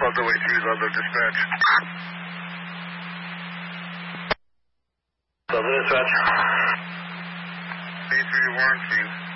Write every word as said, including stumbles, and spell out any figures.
Love the way through, love the dispatch. Love the dispatch. B three to Warrenstein.